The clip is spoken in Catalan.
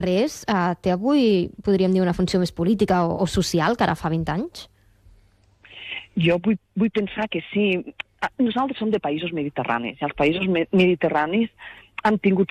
Res, té avui, podríem dir, una funció més política o social que ara fa 20 anys? Jo vull pensar que sí. Nosaltres som de països mediterranis, i els països mediterranis han tingut